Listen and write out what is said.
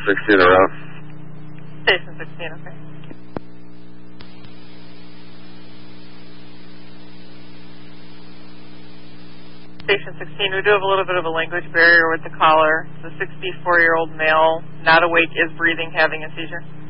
16 around. Station 16, okay. Station 16, we do have a little bit of a language barrier with the caller. It's a 64-year-old male, not awake, is breathing, having a seizure.